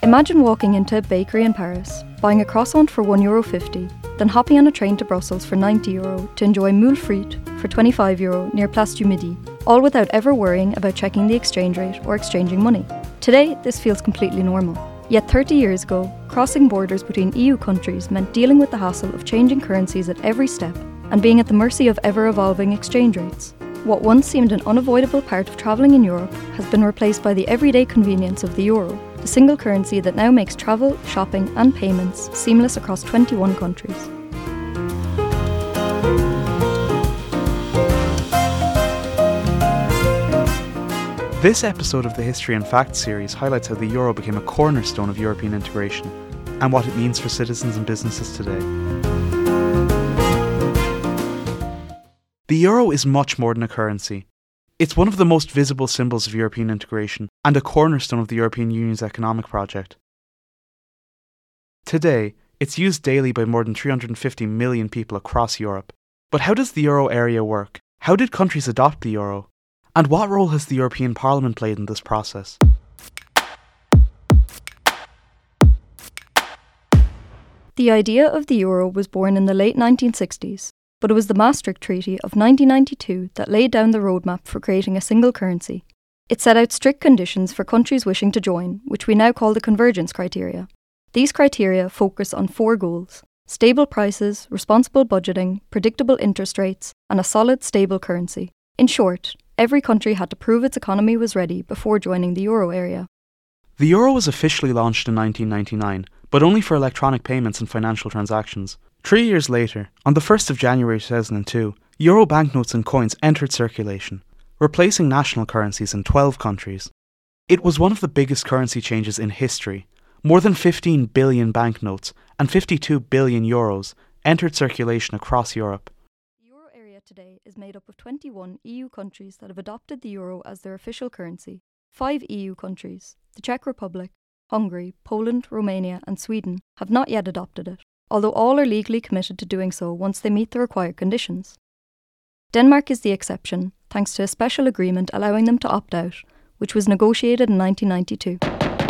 Imagine walking into a bakery in Paris, buying a croissant for €1.50, then hopping on a train to Brussels for €90 to enjoy moule frites for €25 near Place du Midi, all without ever worrying about checking the exchange rate or exchanging money. Today, this feels completely normal. Yet 30 years ago, crossing borders between EU countries meant dealing with the hassle of changing currencies at every step and being at the mercy of ever-evolving exchange rates. What once seemed an unavoidable part of travelling in Europe has been replaced by the everyday convenience of the euro, the single currency that now makes travel, shopping and payments seamless across 21 countries. This episode of the History and Facts series highlights how the euro became a cornerstone of European integration and what it means for citizens and businesses today. The euro is much more than a currency. It's one of the most visible symbols of European integration and a cornerstone of the European Union's economic project. Today, it's used daily by more than 350 million people across Europe. But how does the euro area work? How did countries adopt the euro? And what role has the European Parliament played in this process? The idea of the euro was born in the late 1960s, but it was the Maastricht Treaty of 1992 that laid down the roadmap for creating a single currency. It set out strict conditions for countries wishing to join, which we now call the convergence criteria. These criteria focus on 4 goals: stable prices, responsible budgeting, predictable interest rates, and a solid, stable currency. In short, every country had to prove its economy was ready before joining the euro area. The euro was officially launched in 1999, but only for electronic payments and financial transactions. 3 years later, on the 1st of January 2002, euro banknotes and coins entered circulation, replacing national currencies in 12 countries. It was one of the biggest currency changes in history. More than 15 billion banknotes and 52 billion euros entered circulation across Europe. Today is made up of 21 EU countries that have adopted the euro as their official currency. 5 EU countries, the Czech Republic, Hungary, Poland, Romania and Sweden, have not yet adopted it, although all are legally committed to doing so once they meet the required conditions. Denmark is the exception, thanks to a special agreement allowing them to opt out, which was negotiated in 1992.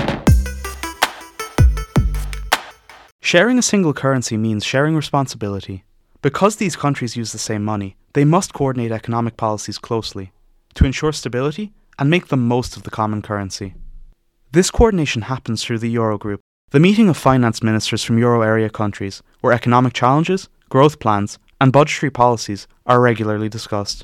Sharing a single currency means sharing responsibility. Because these countries use the same money, they must coordinate economic policies closely to ensure stability and make the most of the common currency. This coordination happens through the Eurogroup, the meeting of finance ministers from euro area countries, where economic challenges, growth plans, and budgetary policies are regularly discussed.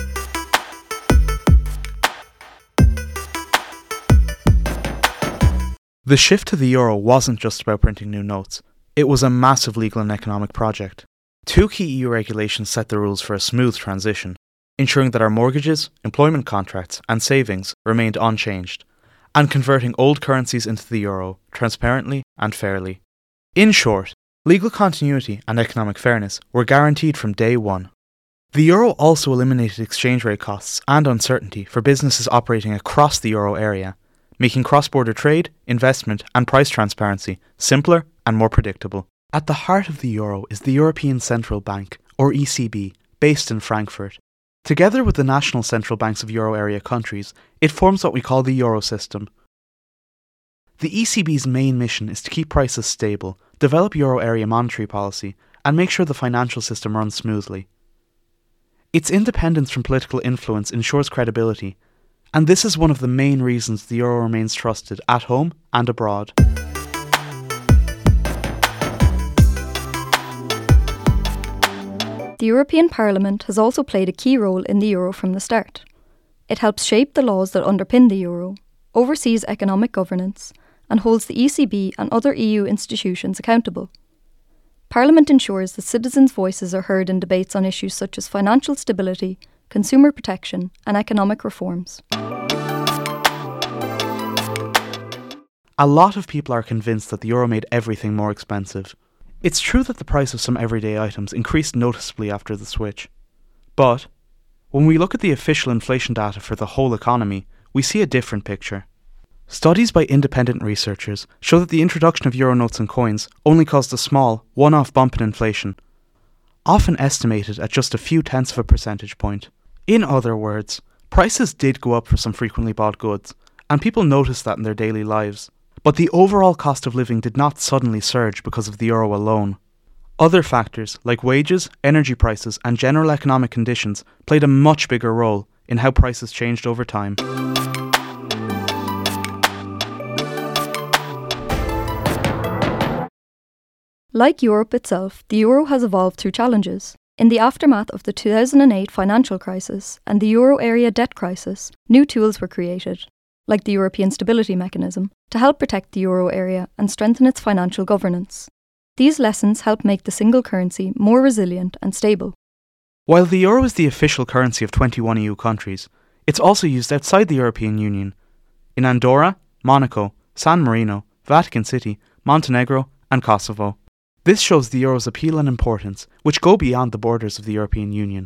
The shift to the euro wasn't just about printing new notes. It was a massive legal and economic project. 2 key EU regulations set the rules for a smooth transition, ensuring that our mortgages, employment contracts and savings remained unchanged, and converting old currencies into the euro transparently and fairly. In short, legal continuity and economic fairness were guaranteed from day one. The euro also eliminated exchange rate costs and uncertainty for businesses operating across the euro area, making cross-border trade, investment and price transparency simpler and more predictable. At the heart of the euro is the European Central Bank, or ECB, based in Frankfurt. Together with the national central banks of euro area countries, it forms what we call the euro system. The ECB's main mission is to keep prices stable, develop euro area monetary policy, and make sure the financial system runs smoothly. Its independence from political influence ensures credibility, and this is one of the main reasons the euro remains trusted at home and abroad. The European Parliament has also played a key role in the euro from the start. It helps shape the laws that underpin the euro, oversees economic governance, and holds the ECB and other EU institutions accountable. Parliament ensures that citizens' voices are heard in debates on issues such as financial stability, consumer protection, and economic reforms. A lot of people are convinced that the euro made everything more expensive. It's true that the price of some everyday items increased noticeably after the switch. But, when we look at the official inflation data for the whole economy, we see a different picture. Studies by independent researchers show that the introduction of euro notes and coins only caused a small, one-off bump in inflation, often estimated at just a few tenths of a percentage point. In other words, prices did go up for some frequently bought goods, and people noticed that in their daily lives. but the overall cost of living did not suddenly surge because of the euro alone. Other factors like wages, energy prices, and general economic conditions played a much bigger role in how prices changed over time. Like Europe itself, the euro has evolved through challenges. In the aftermath of the 2008 financial crisis and the euro area debt crisis, new tools were created, like the European Stability Mechanism, to help protect the euro area and strengthen its financial governance. These lessons help make the single currency more resilient and stable. While the euro is the official currency of 21 EU countries, it's also used outside the European Union. In Andorra, Monaco, San Marino, Vatican City, Montenegro, and Kosovo. This shows the euro's appeal and importance, which go beyond the borders of the European Union.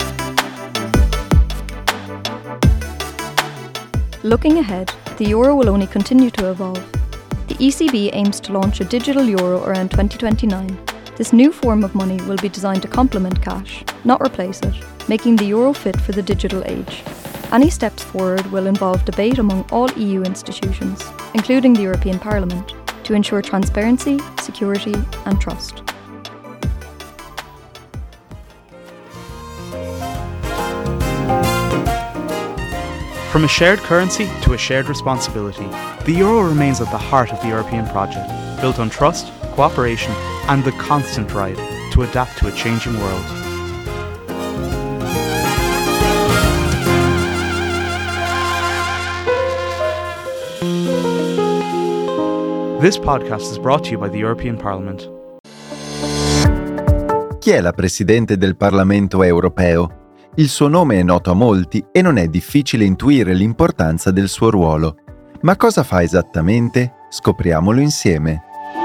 Looking ahead, the euro will only continue to evolve. The ECB aims to launch a digital euro around 2029. This new form of money will be designed to complement cash, not replace it, making the euro fit for the digital age. Any steps forward will involve debate among all EU institutions, including the European Parliament, to ensure transparency, security, and trust. From a shared currency to a shared responsibility, the euro remains at the heart of the European project, built on trust, cooperation, and the constant drive to adapt to a changing world. This podcast is brought to you by the European Parliament. Chi è la Presidente del Parlamento europeo? Il suo nome è noto a molti e non è difficile intuire l'importanza del suo ruolo. Ma cosa fa esattamente? Scopriamolo insieme.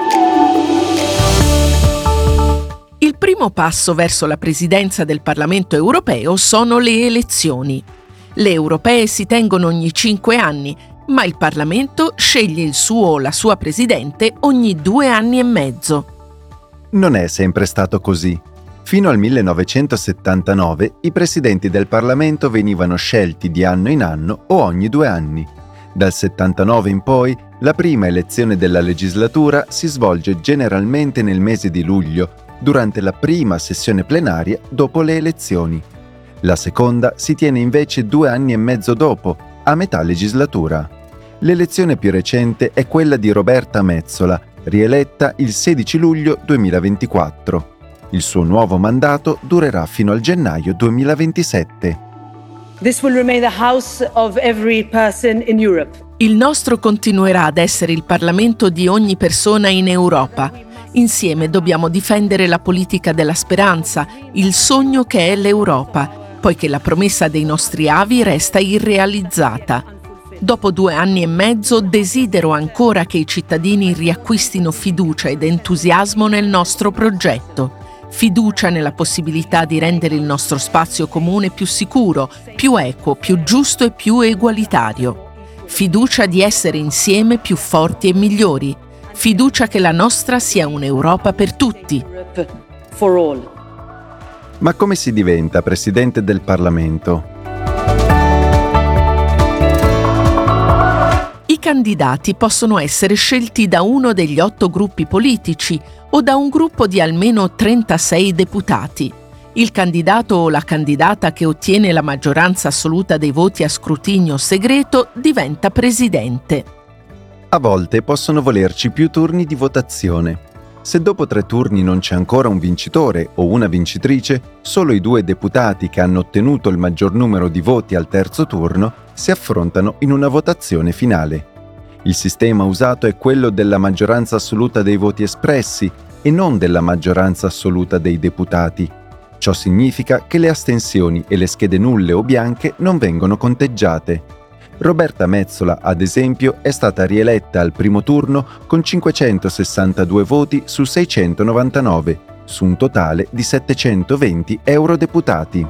Il primo passo verso la presidenza del Parlamento europeo sono le elezioni. Le europee si tengono ogni 5 anni, ma il Parlamento sceglie il suo o la sua presidente ogni 2 anni e mezzo. Non è sempre stato così. Fino al 1979 i presidenti del Parlamento venivano scelti di anno in anno o ogni 2 anni. Dal 79 in poi, la prima elezione della legislatura si svolge generalmente nel mese di luglio, durante la prima sessione plenaria dopo le elezioni. La seconda si tiene invece 2 anni e mezzo dopo, a metà legislatura. L'elezione più recente è quella di Roberta Metsola, rieletta il 16 luglio 2024. Il suo nuovo mandato durerà fino al gennaio 2027. This will remain the house of every person in Europe. Il nostro continuerà ad essere il Parlamento di ogni persona in Europa. Insieme dobbiamo difendere la politica della speranza, il sogno che è l'Europa, poiché la promessa dei nostri avi resta irrealizzata. Dopo 2 anni e mezzo desidero ancora che i cittadini riacquistino fiducia ed entusiasmo nel nostro progetto. Fiducia nella possibilità di rendere il nostro spazio comune più sicuro, più equo, più giusto e più egualitario. Fiducia di essere insieme più forti e migliori. Fiducia che la nostra sia un'Europa per tutti. Ma come si diventa Presidente del Parlamento? I candidati possono essere scelti da uno degli 8 gruppi politici o da un gruppo di almeno 36 deputati. Il candidato o la candidata che ottiene la maggioranza assoluta dei voti a scrutinio segreto diventa presidente. A volte possono volerci più turni di votazione. Se dopo 3 turni non c'è ancora un vincitore o una vincitrice, solo i 2 deputati che hanno ottenuto il maggior numero di voti al terzo turno si affrontano in una votazione finale. Il sistema usato è quello della maggioranza assoluta dei voti espressi e non della maggioranza assoluta dei deputati. Ciò significa che le astensioni e le schede nulle o bianche non vengono conteggiate. Roberta Metsola, ad esempio, è stata rieletta al primo turno con 562 voti su 699, su un totale di 720 eurodeputati.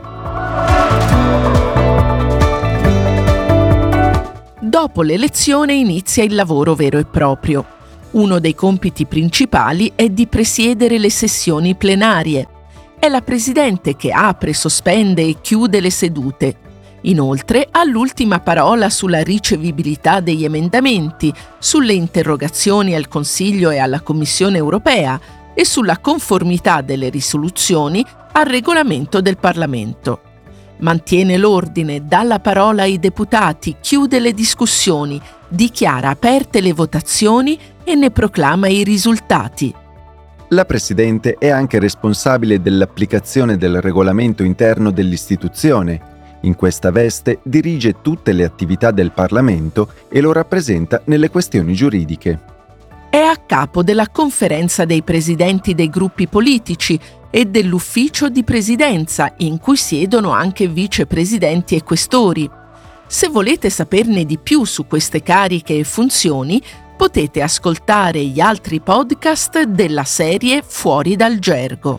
Dopo l'elezione inizia il lavoro vero e proprio. Uno dei compiti principali è di presiedere le sessioni plenarie. È la Presidente che apre, sospende e chiude le sedute. Inoltre ha l'ultima parola sulla ricevibilità degli emendamenti, sulle interrogazioni al Consiglio e alla Commissione europea e sulla conformità delle risoluzioni al regolamento del Parlamento. Mantiene l'ordine, dà la parola ai deputati, chiude le discussioni, dichiara aperte le votazioni e ne proclama i risultati. La Presidente è anche responsabile dell'applicazione del regolamento interno dell'istituzione. In questa veste dirige tutte le attività del Parlamento e lo rappresenta nelle questioni giuridiche. È a capo della conferenza dei presidenti dei gruppi politici e dell'ufficio di presidenza, in cui siedono anche vicepresidenti e questori. Se volete saperne di più su queste cariche e funzioni, potete ascoltare gli altri podcast della serie Fuori dal Gergo.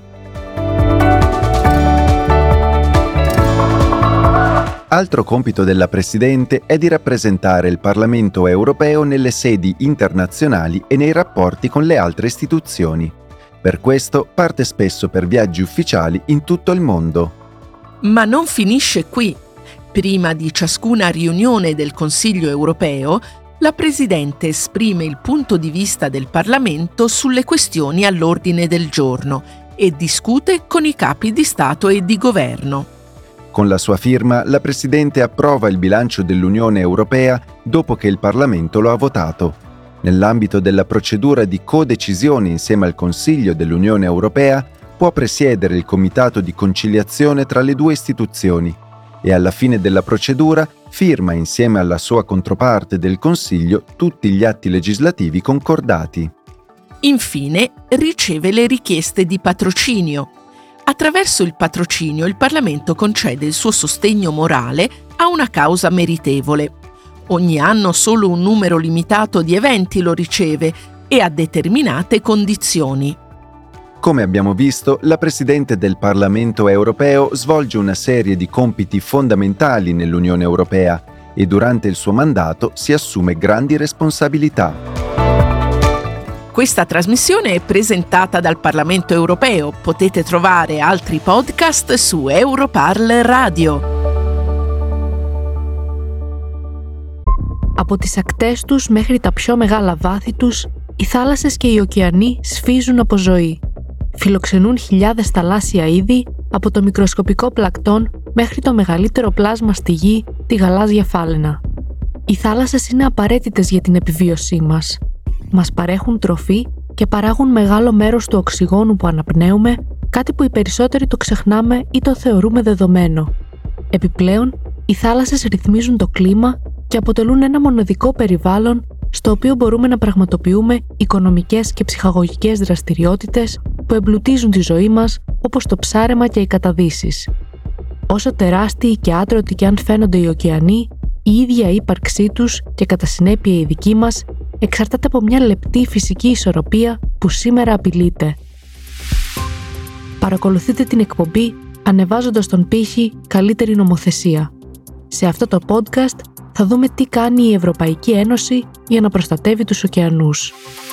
Altro compito della Presidente è di rappresentare il Parlamento europeo nelle sedi internazionali e nei rapporti con le altre istituzioni. Per questo parte spesso per viaggi ufficiali in tutto il mondo. Ma non finisce qui. Prima di ciascuna riunione del Consiglio europeo, la Presidente esprime il punto di vista del Parlamento sulle questioni all'ordine del giorno e discute con i capi di Stato e di Governo. Con la sua firma, la Presidente approva il bilancio dell'Unione Europea dopo che il Parlamento lo ha votato. Nell'ambito della procedura di codecisione insieme al Consiglio dell'Unione Europea, può presiedere il Comitato di conciliazione tra le due istituzioni e alla fine della procedura firma insieme alla sua controparte del Consiglio tutti gli atti legislativi concordati. Infine, riceve le richieste di patrocinio. Attraverso il patrocinio il Parlamento concede il suo sostegno morale a una causa meritevole. Ogni anno solo un numero limitato di eventi lo riceve e a determinate condizioni. Come abbiamo visto, la Presidente del Parlamento europeo svolge una serie di compiti fondamentali nell'Unione Europea e durante il suo mandato si assume grandi responsabilità. Questa trasmissione è presentata dal Parlamento europeo. Potete trovare altri podcast su Europarl Radio. Από τις ακτές τους μέχρι τα πιο μεγάλα βάθη τους, οι θάλασσες και οι ωκεανοί σφίζουν από ζωή. Φιλοξενούν χιλιάδες θαλάσσια είδη, από το μικροσκοπικό πλακτόν μέχρι το μεγαλύτερο πλάσμα στη γη, τη γαλάζια φάλαινα. Οι θάλασσες είναι απαραίτητες για την επιβίωσή μας. Μας παρέχουν τροφή και παράγουν μεγάλο μέρος του οξυγόνου που αναπνέουμε, κάτι που οι περισσότεροι το ξεχνάμε ή το θεωρούμε δεδομένο. Επιπλέον, οι θάλασσες ρυθμίζουν το κλίμα και αποτελούν ένα μοναδικό περιβάλλον στο οποίο μπορούμε να πραγματοποιούμε οικονομικές και ψυχαγωγικές δραστηριότητες που εμπλουτίζουν τη ζωή μας, όπως το ψάρεμα και οι καταδύσεις. Όσο τεράστιοι και άτρωτοι και αν φαίνονται οι ωκεανοί, η ίδια ύπαρξή τους και κατά συνέπεια η δική μας εξαρτάται από μια λεπτή φυσική ισορροπία που σήμερα απειλείται. Παρακολουθείτε την εκπομπή ανεβάζοντας τον πύχη «Καλύτερη νομοθεσία». Σε αυτό το podcast θα δούμε τι κάνει η Ευρωπαϊκή Ένωση για να προστατεύει τους ωκεανούς.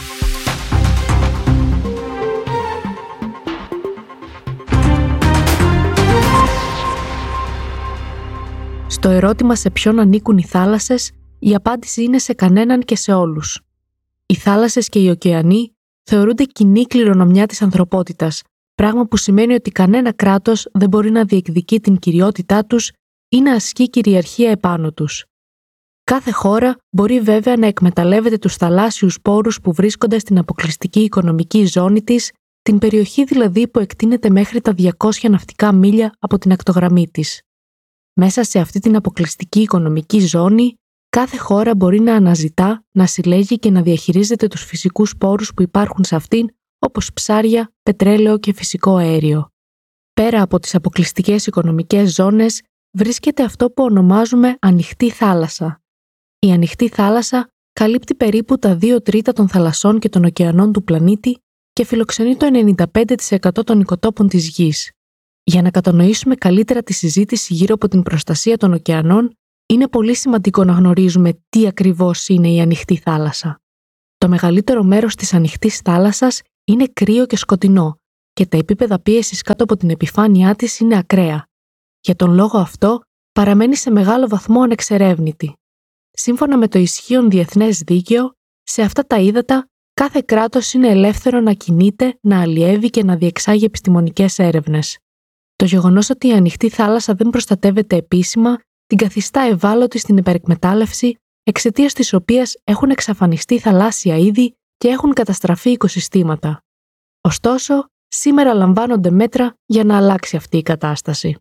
Στο ερώτημα σε ποιον ανήκουν οι θάλασσες, η απάντηση είναι σε κανέναν και σε όλους. Οι θάλασσες και οι ωκεανοί θεωρούνται κοινή κληρονομιά της ανθρωπότητας, πράγμα που σημαίνει ότι κανένα κράτος δεν μπορεί να διεκδικεί την κυριότητά τους ή να ασκεί κυριαρχία επάνω τους. Κάθε χώρα μπορεί βέβαια να εκμεταλλεύεται τους θαλάσσιους πόρους που βρίσκονται στην αποκλειστική οικονομική ζώνη της, την περιοχή δηλαδή που εκτείνεται μέχρι τα 200 ναυτικά μίλια από την ακτογραμμή της. Μέσα σε αυτή την αποκλειστική οικονομική ζώνη, κάθε χώρα μπορεί να αναζητά, να συλλέγει και να διαχειρίζεται τους φυσικούς πόρους που υπάρχουν σε αυτήν, όπως ψάρια, πετρέλαιο και φυσικό αέριο. Πέρα από τις αποκλειστικές οικονομικές ζώνες, βρίσκεται αυτό που ονομάζουμε ανοιχτή θάλασσα. Η ανοιχτή θάλασσα καλύπτει περίπου τα 2 τρίτα των θαλασσών και των ωκεανών του πλανήτη και φιλοξενεί το 95% των οικοτόπων της γης. Για να κατανοήσουμε καλύτερα τη συζήτηση γύρω από την προστασία των ωκεανών, είναι πολύ σημαντικό να γνωρίζουμε τι ακριβώς είναι η ανοιχτή θάλασσα. Το μεγαλύτερο μέρος της ανοιχτής θάλασσας είναι κρύο και σκοτεινό και τα επίπεδα πίεσης κάτω από την επιφάνειά της είναι ακραία. Για τον λόγο αυτό, παραμένει σε μεγάλο βαθμό ανεξερεύνητη. Σύμφωνα με το ισχύον διεθνές δίκαιο, σε αυτά τα ύδατα κάθε κράτος είναι ελεύθερο να κινείται, να αλλιεύει και να διεξάγει επιστημονικές έρευνες. Το γεγονός ότι η ανοιχτή θάλασσα δεν προστατεύεται επίσημα την καθιστά ευάλωτη στην υπερεκμετάλλευση, εξαιτίας της οποίας έχουν εξαφανιστεί θαλάσσια είδη και έχουν καταστραφεί οικοσυστήματα. Ωστόσο, σήμερα λαμβάνονται μέτρα για να αλλάξει αυτή η κατάσταση.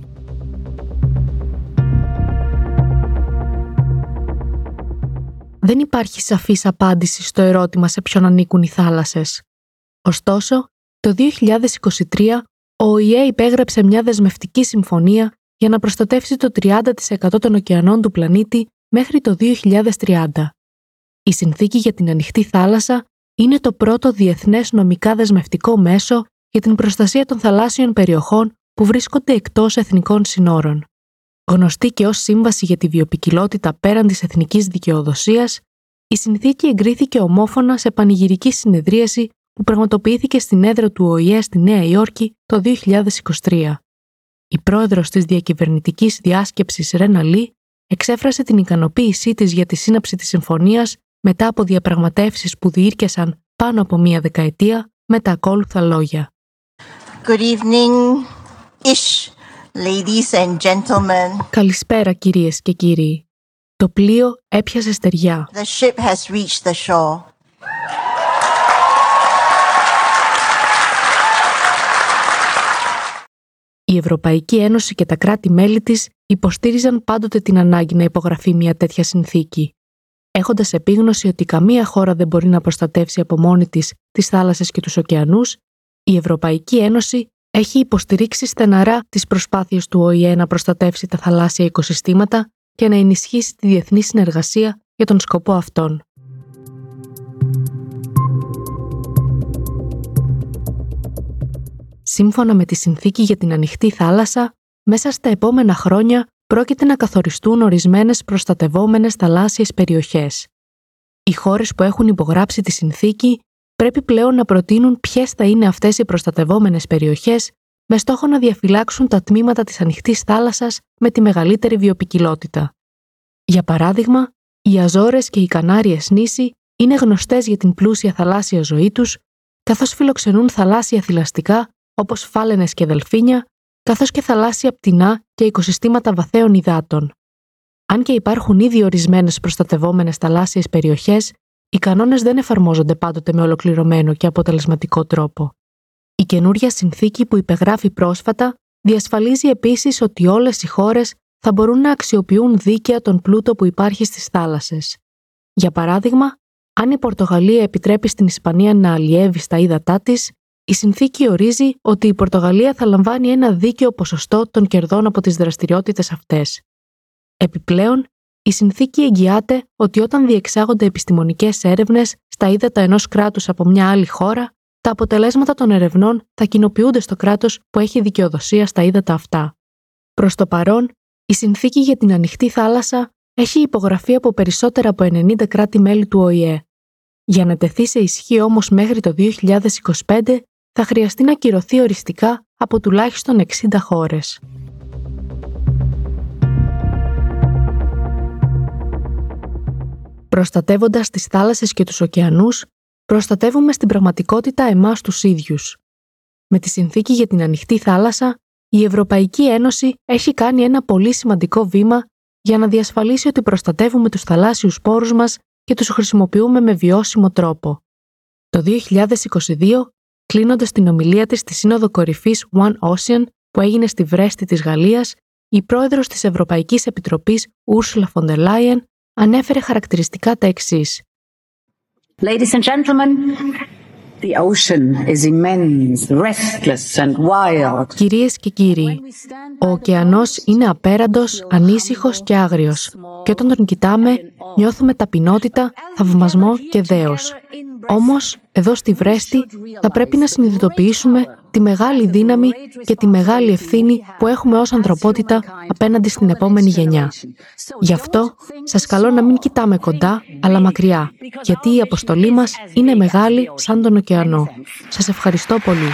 Δεν υπάρχει σαφής απάντηση στο ερώτημα σε ποιον ανήκουν οι θάλασσες. Ωστόσο, το 2023 ο ΟΗΕ υπέγραψε μια δεσμευτική συμφωνία για να προστατεύσει το 30% των ωκεανών του πλανήτη μέχρι το 2030. Η Συνθήκη για την Ανοιχτή Θάλασσα είναι το πρώτο διεθνές νομικά δεσμευτικό μέσο για την προστασία των θαλάσσιων περιοχών που βρίσκονται εκτός εθνικών συνόρων. Γνωστή και ως Σύμβαση για τη Βιοποικιλότητα πέραν της εθνικής δικαιοδοσίας, η συνθήκη εγκρίθηκε ομόφωνα σε πανηγυρική συνεδρίαση που πραγματοποιήθηκε στην έδρα του ΟΗΕ στη Νέα Υόρκη το 2023. Η πρόεδρος της διακυβερνητικής διάσκεψης Ρένα Λί εξέφρασε την ικανοποίησή της για τη σύναψη της συμφωνίας μετά από διαπραγματεύσεις που διήρκεσαν πάνω από μία δεκαετία με τα ακόλουθα λόγια. Good evening, ladies and gentlemen. Καλησπέρα κυρίες και κύριοι. Το πλοίο έπιασε στεριά. The ship has reached the shore. Η Ευρωπαϊκή Ένωση και τα κράτη-μέλη της υποστήριζαν πάντοτε την ανάγκη να υπογραφεί μια τέτοια συνθήκη. Έχοντας επίγνωση ότι καμία χώρα δεν μπορεί να προστατεύσει από μόνη της τις θάλασσες και τους ωκεανούς, η Ευρωπαϊκή Ένωση έχει υποστηρίξει στεναρά τις προσπάθειες του ΟΗΕ να προστατεύσει τα θαλάσσια οικοσυστήματα και να ενισχύσει τη διεθνή συνεργασία για τον σκοπό αυτόν. Σύμφωνα με τη Συνθήκη για την Ανοιχτή Θάλασσα, μέσα στα επόμενα χρόνια πρόκειται να καθοριστούν ορισμένες προστατευόμενες θαλάσσιες περιοχές. Οι χώρες που έχουν υπογράψει τη συνθήκη πρέπει πλέον να προτείνουν ποιες θα είναι αυτές οι προστατευόμενες περιοχές με στόχο να διαφυλάξουν τα τμήματα της ανοιχτής θάλασσας με τη μεγαλύτερη βιοποικιλότητα. Για παράδειγμα, οι Αζόρες και οι Κανάριες νήσοι είναι γνωστές για την πλούσια θαλάσσια ζωή τους, καθώς φιλοξενούν θαλάσσια θηλαστικά όπως φάλαινες και δελφίνια, καθώς και θαλάσσια πτηνά και οικοσυστήματα βαθαίων υδάτων. Αν και υπάρχουν ήδη ορισμένες προστατευόμενες θαλάσσιες περιοχές, οι κανόνες δεν εφαρμόζονται πάντοτε με ολοκληρωμένο και αποτελεσματικό τρόπο. Η καινούρια συνθήκη που υπεγράφει πρόσφατα διασφαλίζει επίσης ότι όλες οι χώρες θα μπορούν να αξιοποιούν δίκαια τον πλούτο που υπάρχει στις θάλασσες. Για παράδειγμα, αν η Πορτογαλία επιτρέπει στην Ισπανία να αλλιεύει στα ύδατά της, η συνθήκη ορίζει ότι η Πορτογαλία θα λαμβάνει ένα δίκαιο ποσοστό των κερδών από τις δραστηριότητες αυτές. Επιπλέον, η συνθήκη εγγυάται ότι όταν διεξάγονται επιστημονικές έρευνες στα ύδατα ενός κράτους από μια άλλη χώρα, τα αποτελέσματα των ερευνών θα κοινοποιούνται στο κράτος που έχει δικαιοδοσία στα ύδατα αυτά. Προς το παρόν, η Συνθήκη για την Ανοιχτή Θάλασσα έχει υπογραφεί από περισσότερα από 90 κράτη-μέλη του ΟΗΕ. Για να τεθεί σε ισχύ όμως μέχρι το 2025, θα χρειαστεί να κυρωθεί οριστικά από τουλάχιστον 60 χώρες. Προστατεύοντας τις θάλασσες και τους ωκεανούς, προστατεύουμε στην πραγματικότητα εμάς τους ίδιους. Με τη Συνθήκη για την Ανοιχτή Θάλασσα, η Ευρωπαϊκή Ένωση έχει κάνει ένα πολύ σημαντικό βήμα για να διασφαλίσει ότι προστατεύουμε τους θαλάσσιους πόρους μας και τους χρησιμοποιούμε με βιώσιμο τρόπο. Το 2022, κλείνοντας την ομιλία της στη Σύνοδο Κορυφής One Ocean που έγινε στη Βρέστη της Γαλλίας, η πρόεδρος της Ευρωπαϊκής Επιτροπής Ursula von der Leyen ανέφερε χαρακτηριστικά τα εξής. Ladies and gentlemen, the ocean is immense, restless and wild. Κυρίες και κύριοι, ο ωκεανός είναι απέραντος, ανήσυχος και άγριος και όταν τον κοιτάμε νιώθουμε ταπεινότητα, θαυμασμό και δέος. Όμως, εδώ στη Βρέστη θα πρέπει να συνειδητοποιήσουμε τη μεγάλη δύναμη και τη μεγάλη ευθύνη που έχουμε ως ανθρωπότητα απέναντι στην επόμενη γενιά. Γι' αυτό, σας καλώ να μην κοιτάμε κοντά, αλλά μακριά, γιατί η αποστολή μας είναι μεγάλη σαν τον ωκεανό. Σας ευχαριστώ πολύ.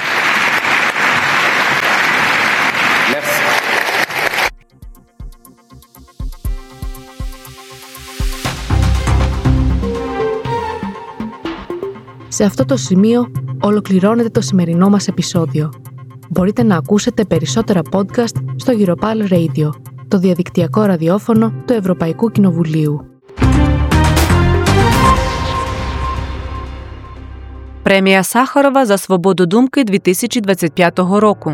Σε αυτό το σημείο ολοκληρώνεται το σημερινό μας επεισόδιο. Μπορείτε να ακούσετε περισσότερα podcast στο Europal Radio, το διαδικτυακό ραδιόφωνο του Ευρωπαϊκού Κοινοβουλίου. Премія Сахарова за свободу думки 2025 року.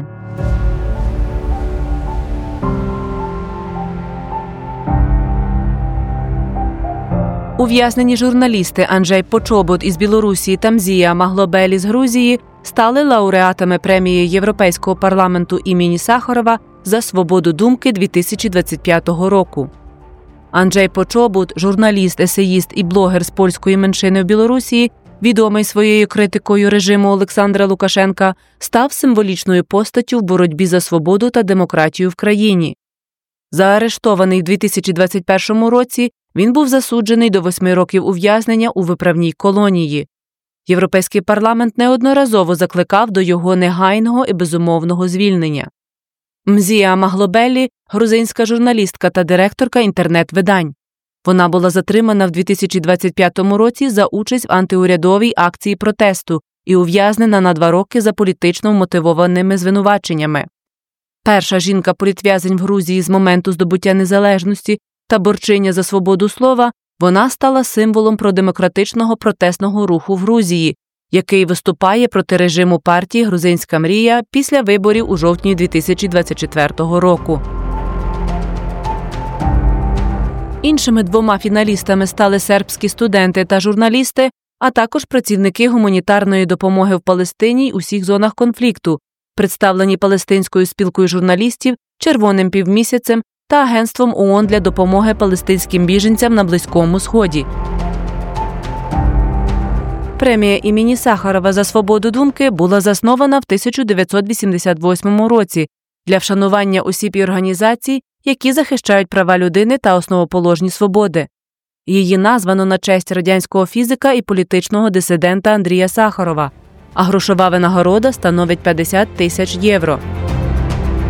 Ув'язнені журналісти Анджей Почобут із Білорусі та Мзія Маглобель із Грузії стали лауреатами премії Європейського парламенту імені Сахарова за свободу думки 2025 року. Анджей Почобут, журналіст, есеїст і блогер з польської меншини в Білорусі, відомий своєю критикою режиму Олександра Лукашенка, став символічною постаттю в боротьбі за свободу та демократію в країні. Заарештований в 2021 році, він був засуджений до 8 років ув'язнення у виправній колонії. Європейський парламент неодноразово закликав до його негайного і безумовного звільнення. Мзія Маглобелі – грузинська журналістка та директорка інтернет-видань. Вона була затримана в 2025 році за участь в антиурядовій акції протесту і ув'язнена на 2 роки за політично вмотивованими звинуваченнями. Перша жінка-політв'язень в Грузії з моменту здобуття незалежності та борчиня за свободу слова, вона стала символом продемократичного протестного руху в Грузії, який виступає проти режиму партії «Грузинська мрія» після виборів у жовтні 2024 року. Іншими 2 фіналістами стали сербські студенти та журналісти, а також працівники гуманітарної допомоги в Палестині й усіх зонах конфлікту, представлені Палестинською спілкою журналістів, Червоним півмісяцем та Агентством ООН для допомоги палестинським біженцям на Близькому Сході. Премія імені Сахарова за свободу думки була заснована в 1988 році для вшанування осіб і організацій, які захищають права людини та основоположні свободи. Її названо на честь радянського фізика і політичного дисидента Андрія Сахарова, а грошова винагорода становить 50 000 євро.